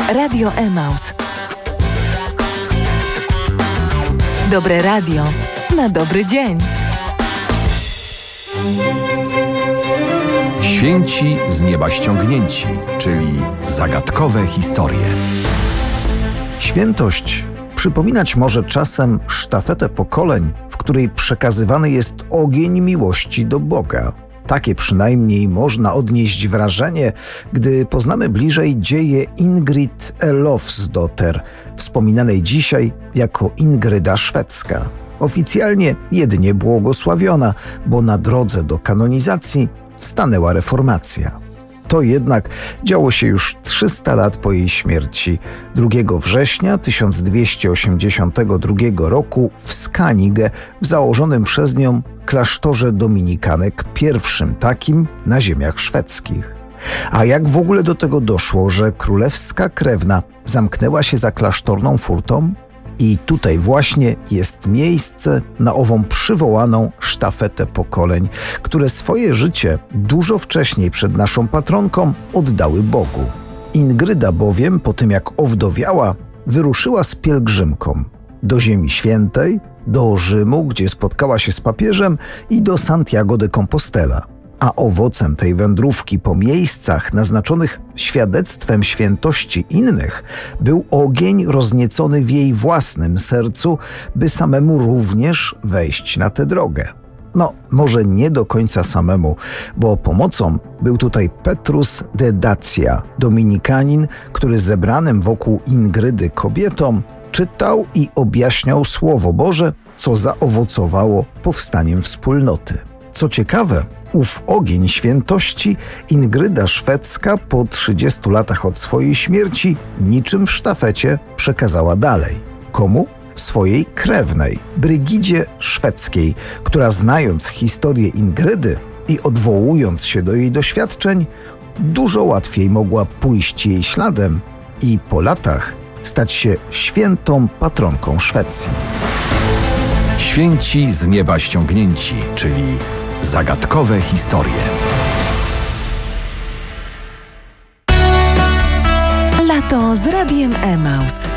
Radio Emaus. Dobre radio na dobry dzień. Święci z nieba ściągnięci, czyli zagadkowe historie. Świętość przypominać może czasem sztafetę pokoleń, w której przekazywany jest ogień miłości do Boga. Takie przynajmniej można odnieść wrażenie, gdy poznamy bliżej dzieje Ingrid Elofsdotter, wspominanej dzisiaj jako Ingryda Szwedzka. Oficjalnie jedynie błogosławiona, bo na drodze do kanonizacji stanęła reformacja. To jednak działo się już 300 lat po jej śmierci. 2 września 1282 roku w Skanige, w założonym przez nią klasztorze dominikanek, pierwszym takim na ziemiach szwedzkich. A jak w ogóle do tego doszło, że królewska krewna zamknęła się za klasztorną furtą? I tutaj właśnie jest miejsce na ową przywołaną sztafetę pokoleń, które swoje życie dużo wcześniej przed naszą patronką oddały Bogu. Ingryda bowiem, po tym jak owdowiała, wyruszyła z pielgrzymką do Ziemi Świętej, do Rzymu, gdzie spotkała się z papieżem, i do Santiago de Compostela. A owocem tej wędrówki po miejscach naznaczonych świadectwem świętości innych był ogień rozniecony w jej własnym sercu, by samemu również wejść na tę drogę. No, może nie do końca samemu, bo pomocą był tutaj Petrus de Dacia, dominikanin, który zebranym wokół Ingrydy kobietom czytał i objaśniał Słowo Boże, co zaowocowało powstaniem wspólnoty. Co ciekawe, ów ogień świętości Ingryda Szwedzka po 30 latach od swojej śmierci niczym w sztafecie przekazała dalej. Komu? Swojej krewnej, Brygidzie Szwedzkiej, która znając historię Ingrydy i odwołując się do jej doświadczeń, dużo łatwiej mogła pójść jej śladem i po latach stać się świętą patronką Szwecji. Święci z nieba ściągnięci, czyli zagadkowe historie. Lato z Radiem Emaus.